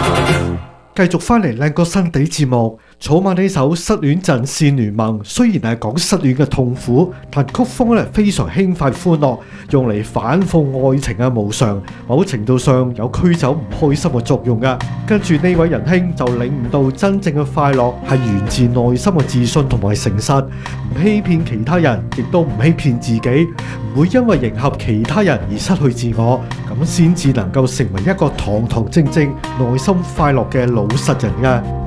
繼續翻嚟靚歌新地節目，草蜢呢首《失戀陣線聯盟》雖然係講失戀嘅痛苦，但曲風咧非常輕快歡樂，用嚟反諷愛情嘅無常，某程度上有驅走唔開心嘅作用㗎。跟住呢位仁兄就領悟到真正嘅快樂係源自內心嘅自信同埋誠實，唔欺騙其他人，亦都唔欺騙自己，唔會因為迎合其他人而失去自我，咁先至能夠成為一個堂堂正正、內心快樂嘅老實人㗎。